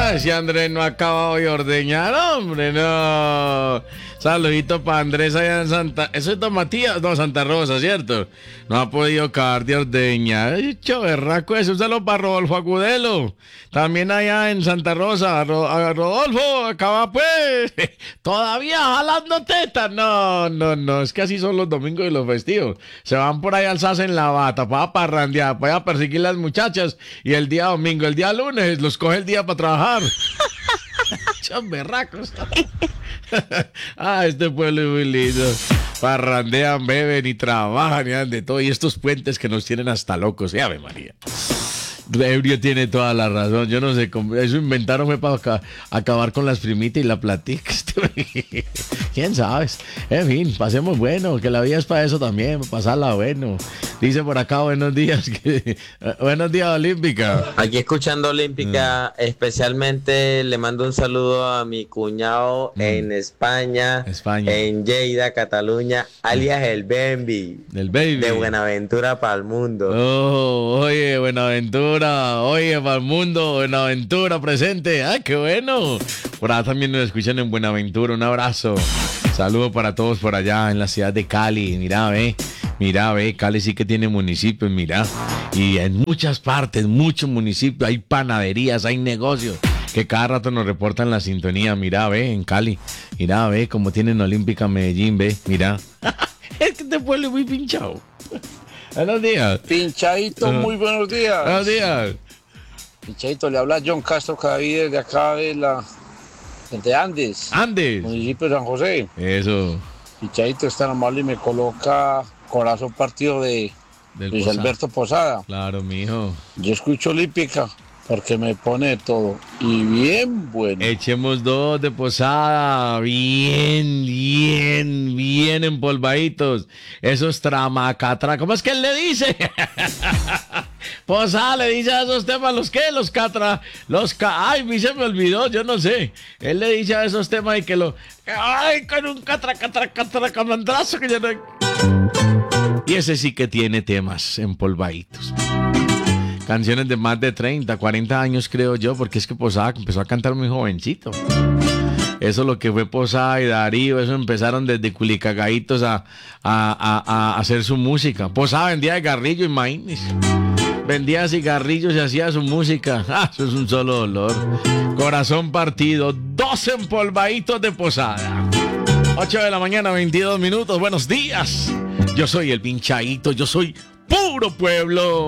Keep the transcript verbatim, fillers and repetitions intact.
Ah, ese Andrés no ha acabado de ordeñar, hombre, no. Saludito para Andrés allá en Santa... Eso es Don Matías, no, Santa Rosa, ¿cierto? No ha podido acabar de ordeñar. Ay, choverraco ese, un saludo para Rodolfo Agudelo. También allá en Santa Rosa. Ro- a Rodolfo, acaba pues. Todavía jalando tetas. No, no, no, es que así son los domingos y los festivos. Se van por ahí al S A S en la bata, para parrandear, para perseguir las muchachas. Y el día domingo, el día lunes, los coge el día para trabajar. Son berracos. Ah, este pueblo es muy lindo. Parrandean, beben y trabajan y dan de todo. Y estos puentes que nos tienen hasta locos. ¡Eh, Ave María! Ebrio tiene toda la razón. Yo no sé cómo. Eso inventaron fue para aca- acabar con las primitas y la platica. ¿Quién sabe? En fin, pasemos bueno. Que la vida es para eso también. Para pasarla bueno. Dice por acá, buenos días. Que, buenos días, Olímpica. Aquí escuchando Olímpica, mm. especialmente le mando un saludo a mi cuñado mm. en España, España, en Lleida, Cataluña, alias el Bambi. El Baby. De Buenaventura para el mundo. Oh, oye, Buenaventura, oye, para el mundo, Buenaventura presente. ¡Ay, qué bueno! Por allá también nos escuchan en Buenaventura, un abrazo. Saludo para todos por allá en la ciudad de Cali. Mira, ve. Mira, ve, Cali sí que tiene municipios, mira. Y en muchas partes, muchos municipios, hay panaderías, hay negocios que cada rato nos reportan la sintonía. Mira, ve, en Cali. Mira, ve, como tienen Olímpica Medellín, ve, mira. Es que este pueblo es muy pinchado. Buenos días. Pinchadito, uh, muy buenos días. Buenos días. Pinchadito, le habla John Castro Cadavid de acá de la... de Andes. Andes. Municipio de San José. Eso. Pinchadito es tan amable y me coloca... Corazón partido de Del Luis Posada. Alberto Posada. Claro, mijo. Yo escucho Olímpica porque me pone de todo. Y bien bueno. Echemos dos de Posada. Bien, bien, bien empolvaditos. Esos tramacatra. ¿Cómo es que él le dice? Posada le dice a esos temas, ¿los qué? Los catra. Los ca... Ay, mi se me olvidó, yo no sé. Él le dice a esos temas y que lo... Ay, con un catra, catra, catra, camandrazo que ya no... Y ese sí que tiene temas empolvaditos. Canciones de más de treinta, cuarenta años creo yo, porque es que Posada empezó a cantar muy jovencito. Eso lo que fue Posada y Darío, eso empezaron desde culicagaditos a, a, a, a hacer su música. Posada vendía cigarrillos, imagínense. Vendía cigarrillos y hacía su música. Ah, eso es un solo dolor. Corazón partido, dos empolvaditos de Posada. ocho de la mañana, veintidós minutos. Buenos días. Yo soy el pinchadito, yo soy puro pueblo.